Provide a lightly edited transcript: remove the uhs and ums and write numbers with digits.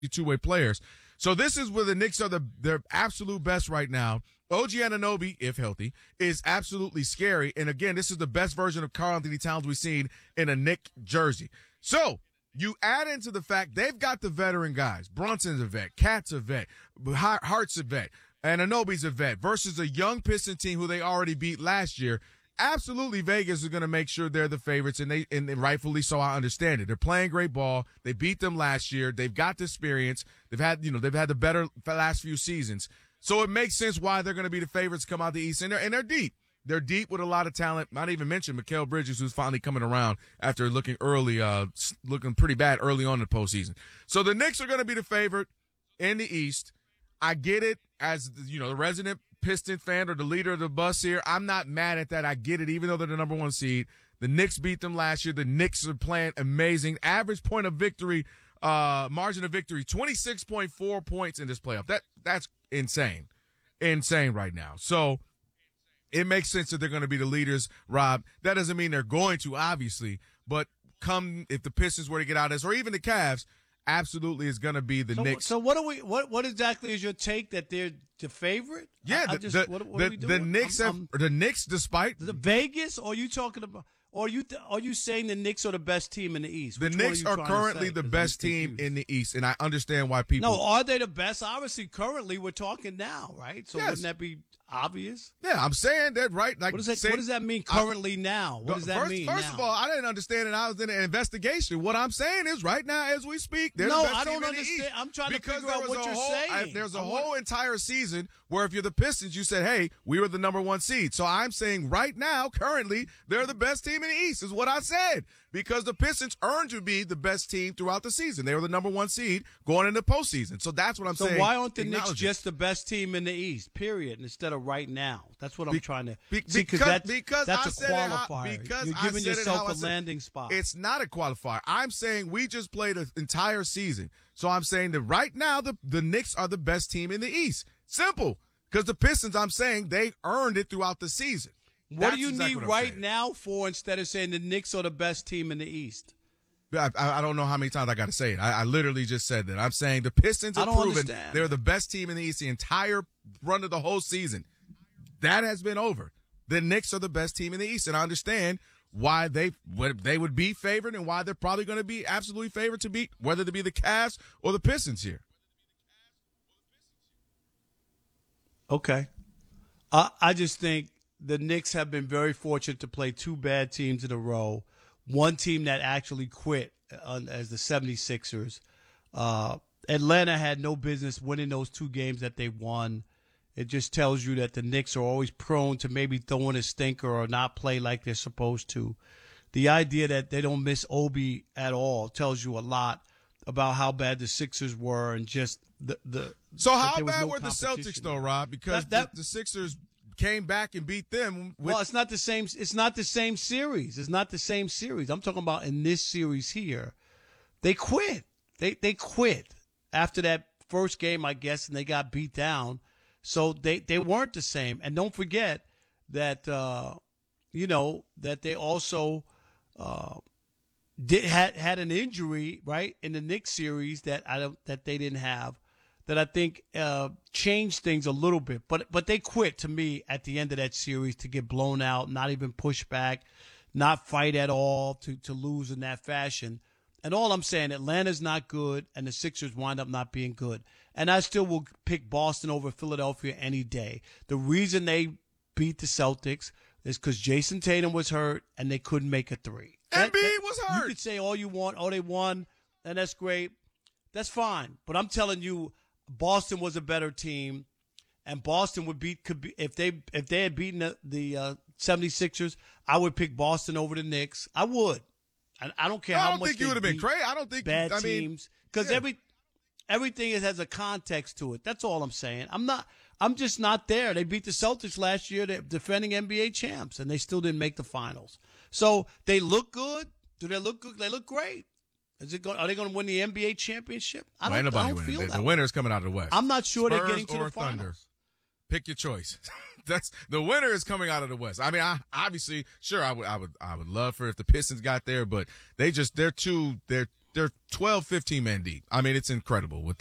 two-way players. So this is where the Knicks are their absolute best right now. OG Anunoby, if healthy, is absolutely scary. And again, this is the best version of Karl-Anthony Towns we've seen in a Knick jersey. So you add into the fact they've got the veteran guys. Brunson's a vet. Cat's a vet. Hart's a vet. Anunoby's a vet versus a young Piston team who they already beat last year. Absolutely, Vegas is going to make sure they're the favorites, and rightfully so. I understand it. They're playing great ball. They beat them last year. They've got the experience. They've had the better last few seasons. So it makes sense why they're going to be the favorites to come out the East, and they're deep. They're deep with a lot of talent. Not even mention Mikal Bridges, who's finally coming around after looking pretty bad early on in the postseason. So the Knicks are going to be the favorite in the East. I get it as the resident Piston fan or the leader of the bus here. I'm not mad at that. I get it, even though they're the number one seed. The Knicks beat them last year. The Knicks are playing amazing. Average point of victory, margin of victory, 26.4 points in this playoff. That's insane. Insane right now. So it makes sense that they're going to be the leaders, Rob. That doesn't mean they're going to, obviously, but if the Pistons were to get out of this, or even the Cavs, absolutely is going to be the Knicks. So what exactly is your take, that they're the favorite? Yeah, the Knicks the Knicks, despite the Vegas, or are you talking about, or are you saying the Knicks are the best team in the East? The Knicks are currently the best team in the East, and I understand why people. No, are they the best? Obviously, currently we're talking now, right? So wouldn't that be obvious? Yeah, I'm saying that, right? Like, what does that mean currently now? What does that mean? First of all, I didn't understand it. I was in an investigation. What I'm saying is, right now as we speak, they're the best I don't team understand. In the East. I'm trying to figure out what you're saying. There's a whole entire season where if you're the Pistons, you said, hey, we were the number one seed. So I'm saying right now, currently, they're the best team in the East is what I said, because the Pistons earned to be the best team throughout the season. They were the number one seed going into postseason. So that's what I'm saying. So why aren't the Knicks just the best team in the East, period, instead of right now? That's what I'm trying to see, because that's a qualifier. You're giving yourself a landing spot. It's not a qualifier. I'm saying we just played an entire season. So I'm saying that right now the Knicks are the best team in the East. Simple. Because the Pistons, I'm saying, they earned it throughout the season. What do you need right now for, instead of saying the Knicks are the best team in the East? I don't know how many times I got to say it. I literally just said that. I'm saying the Pistons have proven they're the best team in the East the entire run of the whole season. That has been over. The Knicks are the best team in the East, and I understand why they would be favored and why they're probably going to be absolutely favored to beat, whether to be the Cavs or the Pistons here. Okay. I just think the Knicks have been very fortunate to play two bad teams in a row. One team that actually quit as the 76ers. Atlanta had no business winning those two games that they won. It just tells you that the Knicks are always prone to maybe throwing a stinker or not play like they're supposed to. The idea that they don't miss Obi at all tells you a lot about how bad the Sixers were, and just the. So how bad were the Celtics though, Rob? Because the Sixers came back and beat them. Well, it's not the same. It's not the same series. It's not the same series. I'm talking about in this series here. They quit. They quit after that first game, I guess, and they got beat down. So they weren't the same. And don't forget that that they also had an injury, right, in the Knicks series that they didn't have, that I think changed things a little bit. But they quit, to me, at the end of that series, to get blown out, not even push back, not fight at all, to lose in that fashion. And all I'm saying, Atlanta's not good, and the Sixers wind up not being good. And I still will pick Boston over Philadelphia any day. The reason they beat the Celtics is because Jason Tatum was hurt, and they couldn't make a three. Embiid was hurt. You could say all you want, they won, and that's great. That's fine. But I'm telling you, Boston was a better team, and Boston if they had beaten the 76ers, I would pick Boston over the Knicks. I would. I don't care how much. I don't think you would have been crazy. I don't think bad teams, because everything has a context to it. That's all I'm saying. I'm just not there. They beat the Celtics last year, they're defending NBA champs, and they still didn't make the finals. So they look good. Do they look good? They look great. Are they going to win the NBA championship? I don't feel that. The winner's coming out of the West. I'm not sure Spurs they're getting to the Thunder. finals. Pick your choice. That's the winner is coming out of the West. I mean, I would love for if the Pistons got there, but they're they're 12, 15 men deep. I mean, it's incredible what